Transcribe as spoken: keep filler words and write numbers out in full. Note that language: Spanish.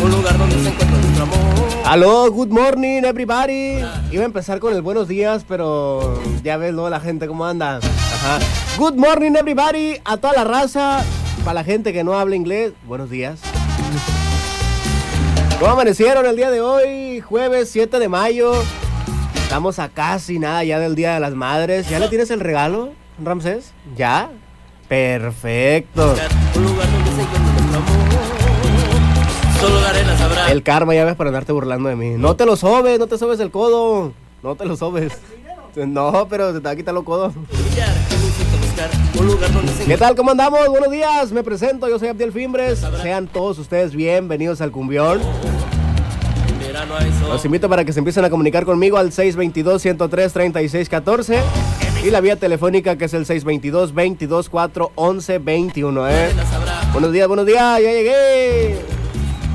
un lugar donde se encuentra nuestro amor. Aló, good morning everybody. Iba a empezar con el buenos días, pero ya ves, ¿no? La gente cómo anda. Ajá. Good morning everybody, a toda la raza. Para la gente que no habla inglés, buenos días. ¿Cómo amanecieron el día de hoy? Jueves siete de mayo. Estamos a casi nada ya del Día de las Madres. ¿Ya le tienes el regalo, Ramsés? ¿Ya? Perfecto. Un lugar donde se encuentra nuestro amor. Solo la arena sabrá. El karma, ya ves, para andarte burlando de mí. No te lo sobes, no te sobes el codo. No te lo sobes. No, pero se te va a quitar los codos. Un lugar donde se ¿Qué tal? ¿Cómo andamos? Buenos días, me presento, yo soy Abdiel Fimbres. Sean todos ustedes bienvenidos al Cumbión. Los invito para que se empiecen a comunicar conmigo al seis dos dos, uno cero tres, tres seis uno cuatro y la vía telefónica que es el seis dos dos, veintidós cuatro, once veintiuno, ¿eh? Buenos días, buenos días, ya llegué.